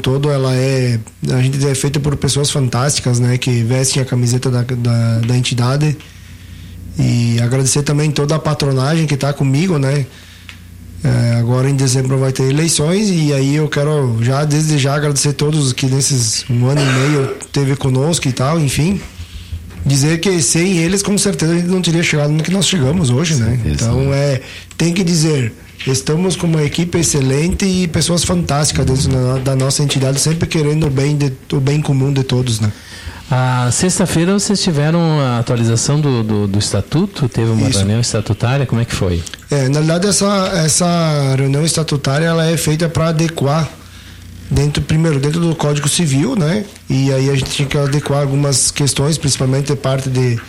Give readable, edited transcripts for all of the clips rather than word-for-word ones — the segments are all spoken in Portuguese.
todo, a gente é feita por pessoas fantásticas, né, que vestem a camiseta da entidade. E agradecer também toda a patronagem que está comigo, né. Agora em dezembro vai ter eleições, e aí eu quero desde já agradecer todos que nesses 1 ano e meio teve conosco e tal, enfim, dizer que sem eles com certeza a gente não teria chegado no que nós chegamos hoje, né? Então tem que dizer, estamos com uma equipe excelente e pessoas fantásticas dentro da nossa entidade, sempre querendo o bem comum de todos, né? A sexta-feira vocês tiveram a atualização do estatuto? Teve uma reunião estatutária? Como é que foi? Na verdade, essa reunião estatutária ela é feita para adequar dentro do Código Civil, né? E aí a gente tinha que adequar algumas questões, principalmente a parte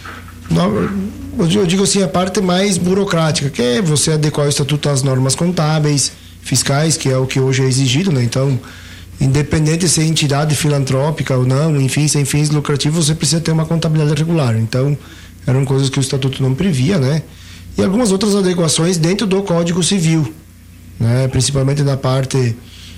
eu digo assim, a parte mais burocrática, que é você adequar o estatuto às normas contábeis, fiscais, que é o que hoje é exigido, né? Então, independente de ser entidade filantrópica ou não, enfim, sem fins lucrativos, você precisa ter uma contabilidade regular. Então, eram coisas que o estatuto não previa, né? E algumas outras adequações dentro do Código Civil, né? Principalmente na parte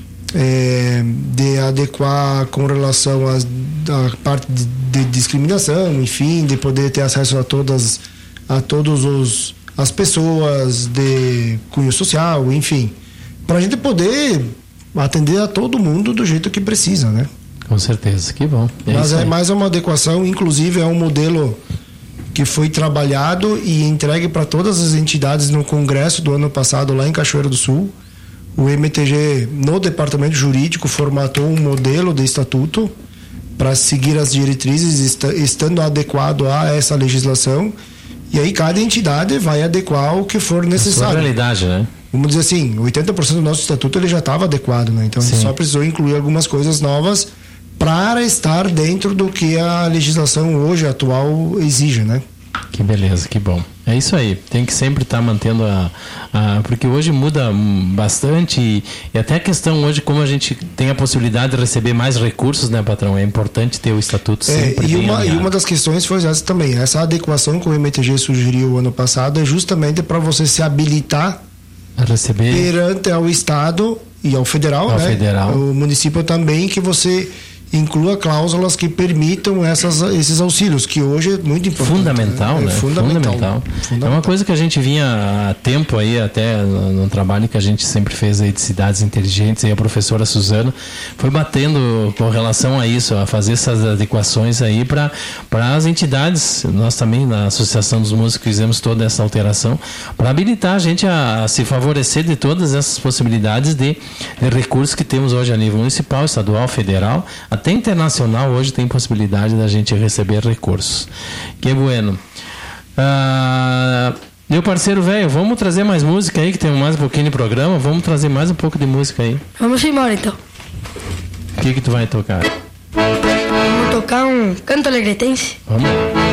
de adequar com relação à parte de discriminação, enfim, de poder ter acesso a todas as pessoas de cunho social, enfim, para a gente poder atender a todo mundo do jeito que precisa, né? Com certeza, que bom. Mas é mais uma adequação, inclusive é um modelo que foi trabalhado e entregue para todas as entidades no congresso do ano passado lá em Cachoeira do Sul. O MTG, no departamento jurídico, formatou um modelo de estatuto para seguir as diretrizes, estando adequado a essa legislação, e aí cada entidade vai adequar o que for necessário. A sua realidade, né? Vamos dizer assim, 80% do nosso estatuto ele já estava adequado, né? Então a gente só precisou incluir algumas coisas novas para estar dentro do que a legislação hoje atual exige, né? Que beleza, que bom. É isso aí, tem que sempre estar mantendo porque hoje muda bastante e até a questão hoje, como a gente tem a possibilidade de receber mais recursos, né, patrão? É importante ter o estatuto sempre e uma das questões foi essa também, essa adequação que o MTG sugeriu ano passado é justamente para você se habilitar a receber perante ao Estado e ao Federal, né? O município também, que você inclua cláusulas que permitam esses auxílios, que hoje é muito importante. Fundamental, né? Fundamental. É uma coisa que a gente vinha há tempo aí, até no trabalho que a gente sempre fez aí de cidades inteligentes, aí a professora Suzana foi batendo com relação a isso, a fazer essas adequações aí para as entidades. Nós também, na Associação dos Músicos, fizemos toda essa alteração para habilitar a gente a se favorecer de todas essas possibilidades de recursos que temos hoje a nível municipal, estadual, federal, até internacional. Hoje tem possibilidade da gente receber recursos. Que bueno. Meu parceiro velho, vamos trazer mais música aí, que tem mais um pouquinho de programa. Vamos trazer mais um pouco de música aí. Vamos embora então. O que tu vai tocar? Vamos tocar um canto alegretense. Vamos lá.